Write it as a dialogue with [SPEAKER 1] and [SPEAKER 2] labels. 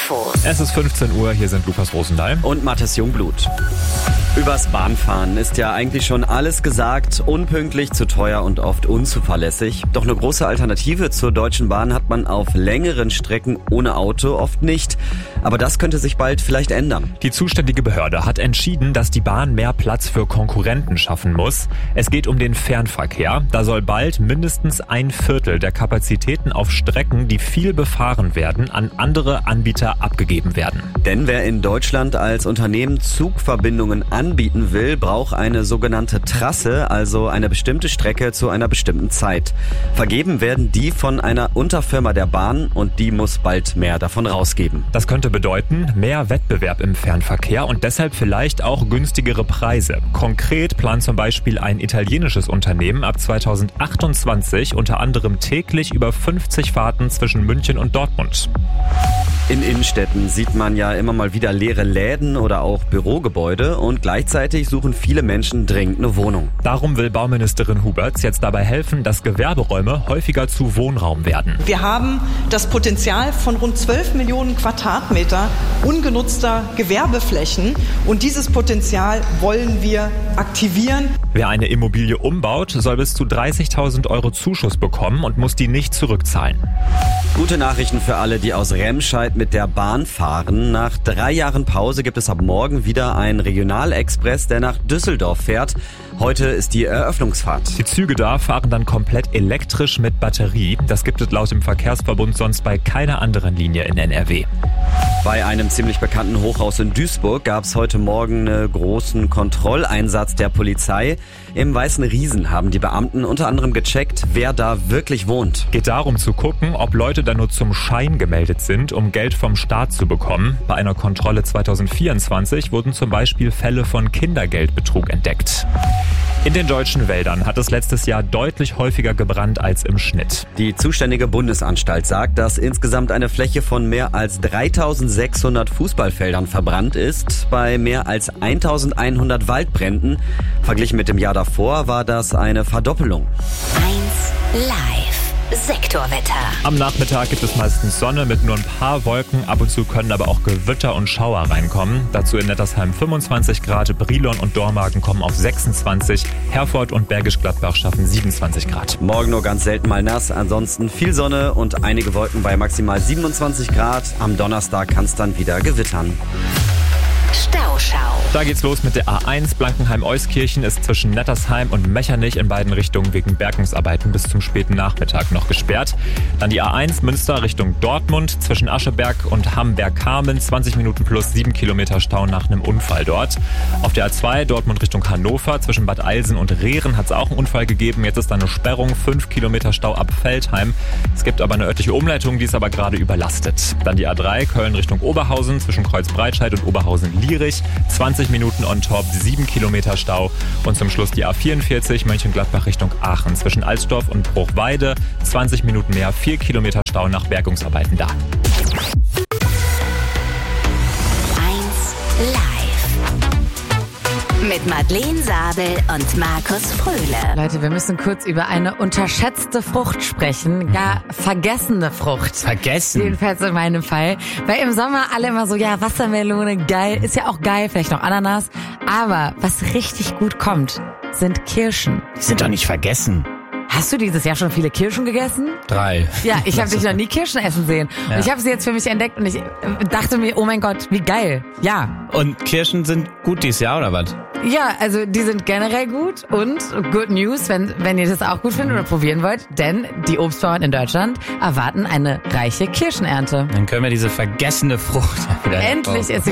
[SPEAKER 1] Infos.
[SPEAKER 2] Es ist 15 Uhr, hier sind Lukas Rosendahl
[SPEAKER 3] und Mathis Jungblut. Übers Bahnfahren ist ja eigentlich schon alles gesagt, unpünktlich, zu teuer und oft unzuverlässig. Doch eine große Alternative zur Deutschen Bahn hat man auf längeren Strecken ohne Auto oft nicht. Aber das könnte sich bald vielleicht ändern.
[SPEAKER 2] Die zuständige Behörde hat entschieden, dass die Bahn mehr Platz für Konkurrenten schaffen muss. Es geht um den Fernverkehr. Da soll bald mindestens 1/4 der Kapazitäten auf Strecken, die viel befahren werden, an andere Anbieter abgegeben werden.
[SPEAKER 3] Denn wer in Deutschland als Unternehmen Zugverbindungen anbieten will, braucht eine sogenannte Trasse, also eine bestimmte Strecke zu einer bestimmten Zeit. Vergeben werden die von einer Unterfirma der Bahn und die muss bald mehr davon rausgeben.
[SPEAKER 2] Das könnte bedeuten, mehr Wettbewerb im Fernverkehr und deshalb vielleicht auch günstigere Preise. Konkret plant zum Beispiel ein italienisches Unternehmen ab 2028 unter anderem täglich über 50 Fahrten zwischen München und Dortmund.
[SPEAKER 3] In Innenstädten sieht man ja immer mal wieder leere Läden oder auch Bürogebäude und gleichzeitig suchen viele Menschen dringend eine Wohnung.
[SPEAKER 2] Darum will Bauministerin Huberts jetzt dabei helfen, dass Gewerberäume häufiger zu Wohnraum werden.
[SPEAKER 4] Wir haben das Potenzial von rund 12 Millionen Quadratmeter ungenutzter Gewerbeflächen und dieses Potenzial wollen wir aktivieren.
[SPEAKER 2] Wer eine Immobilie umbaut, soll bis zu 30.000 € Zuschuss bekommen und muss die nicht zurückzahlen.
[SPEAKER 3] Gute Nachrichten für alle, die aus Remscheid mit der Bahn fahren. Nach 3 Jahren Pause gibt es ab morgen wieder einen Regionalexpress, der nach Düsseldorf fährt. Heute ist die Eröffnungsfahrt.
[SPEAKER 2] Die Züge da fahren dann komplett elektrisch mit Batterie. Das gibt es laut dem Verkehrsverbund sonst bei keiner anderen Linie in NRW.
[SPEAKER 3] Bei einem ziemlich bekannten Hochhaus in Duisburg gab es heute Morgen einen großen Kontrolleinsatz der Polizei. Im Weißen Riesen haben die Beamten unter anderem gecheckt, wer da wirklich wohnt.
[SPEAKER 2] Geht darum zu gucken, ob Leute da nur zum Schein gemeldet sind, um Geld vom Staat zu bekommen. Bei einer Kontrolle 2024 wurden zum Beispiel Fälle von Kindergeldbetrug entdeckt. In den deutschen Wäldern hat es letztes Jahr deutlich häufiger gebrannt als im Schnitt.
[SPEAKER 3] Die zuständige Bundesanstalt sagt, dass insgesamt eine Fläche von mehr als 3.600 Fußballfeldern verbrannt ist, bei mehr als 1.100 Waldbränden. Verglichen mit dem Jahr davor war das eine Verdoppelung.
[SPEAKER 1] 1 Live. Sektorwetter.
[SPEAKER 2] Am Nachmittag gibt es meistens Sonne mit nur ein paar Wolken. Ab und zu können aber auch Gewitter und Schauer reinkommen. Dazu in Nettersheim 25 Grad, Brilon und Dormagen kommen auf 26, Herford und Bergisch Gladbach schaffen 27 Grad.
[SPEAKER 3] Morgen nur ganz selten mal nass, ansonsten viel Sonne und einige Wolken bei maximal 27 Grad. Am Donnerstag kann es dann wieder gewittern.
[SPEAKER 1] Stauschau.
[SPEAKER 2] Da geht's los mit der A1 Blankenheim-Euskirchen, ist zwischen Nettersheim und Mechernich in beiden Richtungen wegen Bergungsarbeiten bis zum späten Nachmittag noch gesperrt. Dann die A1 Münster Richtung Dortmund, zwischen Ascheberg und Hamberg-Kamen, 20 Minuten plus 7 Kilometer Stau nach einem Unfall dort. Auf der A2 Dortmund Richtung Hannover, zwischen Bad Eilsen und Rehren hat es auch einen Unfall gegeben. Jetzt ist da eine Sperrung, 5 Kilometer Stau ab Veltheim. Es gibt aber eine örtliche Umleitung, die ist aber gerade überlastet. Dann die A3 Köln Richtung Oberhausen, zwischen Kreuzbreitscheid und Oberhausen-Lierich, 20 Minuten on top, 7 Kilometer Stau. Und zum Schluss die A44 Mönchengladbach Richtung Aachen. Zwischen Alsdorf und Bruchweide 20 Minuten mehr, 4 Kilometer Stau nach Bergungsarbeiten da.
[SPEAKER 1] 1 Live. Mit Madeleine Sabel und Markus Fröhle.
[SPEAKER 5] Leute, wir müssen kurz über eine unterschätzte Frucht sprechen. Ja, vergessene Frucht.
[SPEAKER 6] Vergessen?
[SPEAKER 5] Jedenfalls in meinem Fall. Weil im Sommer alle immer so, ja, Wassermelone, geil. Ist ja auch geil, vielleicht noch Ananas. Aber was richtig gut kommt, sind Kirschen.
[SPEAKER 6] Die sind doch nicht vergessen.
[SPEAKER 5] Hast du dieses Jahr schon viele Kirschen gegessen?
[SPEAKER 6] 3.
[SPEAKER 5] Ja, ich habe dich noch nie Kirschen essen sehen.
[SPEAKER 6] Ja.
[SPEAKER 5] Und ich habe sie jetzt für mich entdeckt und ich dachte mir, oh mein Gott, wie geil. Ja.
[SPEAKER 6] Und Kirschen sind gut dieses Jahr, oder was?
[SPEAKER 5] Ja, also die sind generell gut und good news, wenn ihr das auch gut findet oder probieren wollt, denn die Obstbauern in Deutschland erwarten eine reiche Kirschenernte.
[SPEAKER 6] Dann können wir diese vergessene Frucht wieder
[SPEAKER 5] Endlich ist sie